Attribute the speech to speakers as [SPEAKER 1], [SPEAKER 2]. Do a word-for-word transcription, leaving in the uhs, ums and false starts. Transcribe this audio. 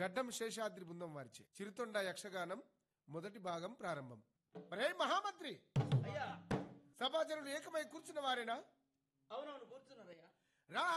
[SPEAKER 1] గడ్డం శేషాద్రి బృందం వారిచే చిరుతొండ యక్షగానం మొదటి భాగం ప్రారంభం. మరే మహామంత్రి,
[SPEAKER 2] అయ్యా
[SPEAKER 1] సభాజనులు ఏకమై కూర్చున్న వారేనా?
[SPEAKER 2] అవునవును కూర్చున్నారయ్యా.
[SPEAKER 1] రా